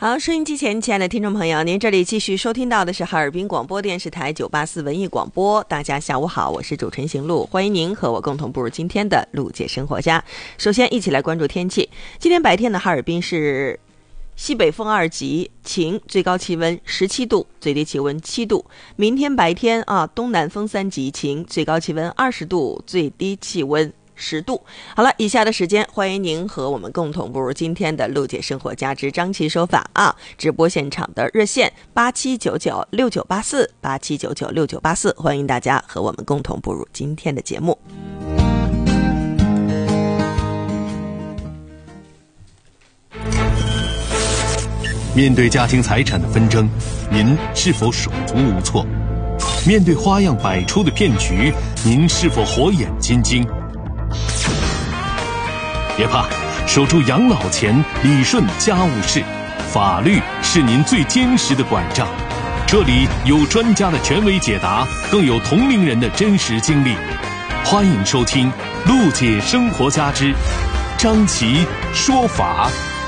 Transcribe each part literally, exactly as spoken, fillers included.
好，收音机前亲爱的听众朋友，您这里继续收听到的是哈尔滨广播电视台九八四文艺广播。大家下午好，我是主持人邢璐，欢迎您和我共同步入今天的陆姐生活家。首先一起来关注天气，今天白天的哈尔滨是西北风二级，晴，最高气温十七度，最低气温七度。明天白天啊，东南风三级，晴，最高气温二十度，最低气温十度。好了，以下的时间欢迎您和我们共同步入今天的陆姐生活家之张琪说法啊！直播现场的热线八七九九六九八四八七九九六九八四，欢迎大家和我们共同步入今天的节目。 面对家庭财产的纷争，您是否手足无措？面对花样百出的骗局，您是否火眼金睛？别怕，守住养老钱，理顺家务事，法律是您最坚实的管杖。这里有专家的权威解答，更有同龄人的真实经历。欢迎收听陆姐生活家之张琪说法。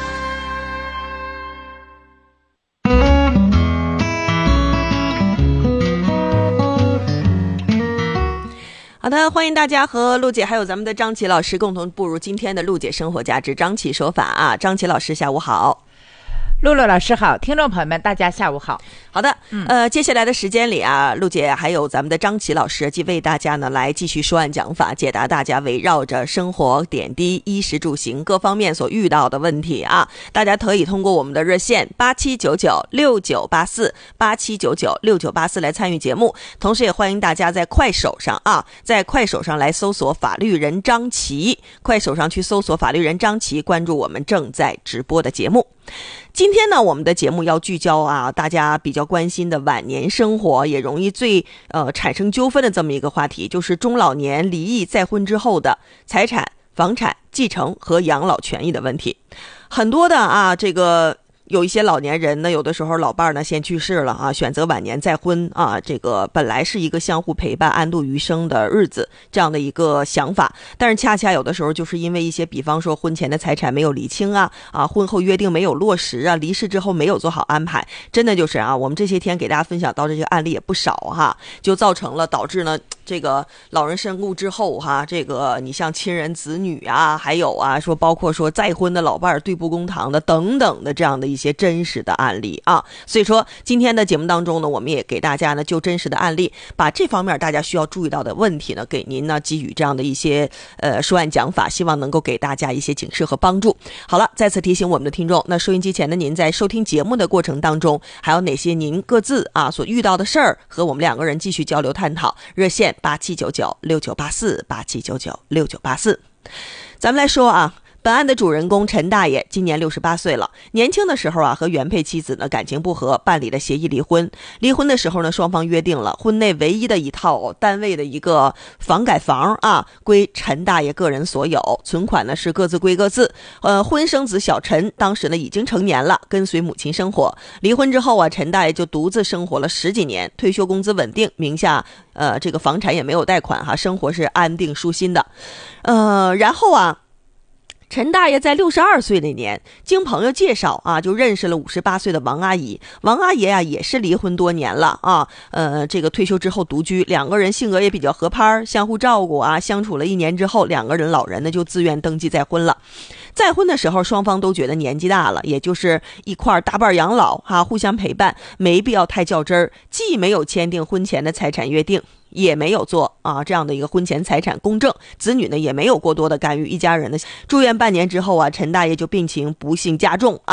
好的，欢迎大家和陆姐还有咱们的张琪老师共同步入今天的陆姐生活家之张琪说法啊！张琪老师下午好。 露露老师好，听众朋友们大家下午好。 好的，呃，接下来的时间里啊，陆姐还有咱们的张琪老师，即为大家呢来继续说案讲法，解答大家围绕着生活点滴、衣食住行各方面所遇到的问题啊。大家可以通过我们的热线八七九九六九八四八七九九六九八四来参与节目，同时也欢迎大家在快手上啊，在快手上来搜索法律人张琪，快手上去搜索法律人张琪，关注我们正在直播的节目。今天呢，我们的节目要聚焦啊，大家比较关心的晚年生活，也容易最呃产生纠纷的这么一个话题，就是中老年离异再婚之后的财产、房产继承和养老权益的问题。很多的啊，这个有一些老年人呢，有的时候老伴儿呢先去世了啊，选择晚年再婚啊，这个本来是一个相互陪伴、安度余生的日子，这样的一个想法，但是恰恰有的时候就是因为一些，比方说婚前的财产没有理清啊，啊，婚后约定没有落实啊，离世之后没有做好安排，真的就是啊，我们这些天给大家分享到这些案例也不少哈，就造成了导致呢，这个老人身故之后哈，这个你像亲人子女啊，还有啊说包括说再婚的老伴儿对簿公堂的等等的这样的一些真实的案例啊，所以说今天的节目当中呢，我们也给大家呢就真实的案例，把这方面大家需要注意到的问题呢，给您呢给予这样的一些呃说案讲法，希望能够给大家一些警示和帮助。好了，再次提醒我们的听众，那收音机前的您在收听节目的过程当中，还有哪些您各自啊所遇到的事儿，和我们两个人继续交流探讨。热线八七九九六九八四八七九九六九八四。咱们来说啊，本案的主人公陈大爷今年六十八岁了，年轻的时候啊和原配妻子呢感情不和，办理了协议离婚。离婚的时候呢，双方约定了婚内唯一的一套单位的一个房改房啊归陈大爷个人所有，存款呢是各自归各自。呃，婚生子小陈当时呢已经成年了，跟随母亲生活。离婚之后啊，陈大爷就独自生活了十几年，退休工资稳定，名下呃这个房产也没有贷款哈，生活是安定舒心的。呃，然后啊。陈大爷在六十二岁那年，经朋友介绍啊，就认识了五十八岁的王阿姨。王阿姨啊，也是离婚多年了啊，呃，这个退休之后独居，两个人性格也比较合拍，相互照顾啊。相处了一年之后，两个人老人呢就自愿登记再婚了。再婚的时候，双方都觉得年纪大了，也就是一块大伴养老哈、啊，互相陪伴，没必要太较真儿，既没有签订婚前的财产约定，也没有做啊这样的一个婚前财产公证，子女呢也没有过多的干预，一家人呢住院半年之后啊，陈大爷就病情不幸加重啊。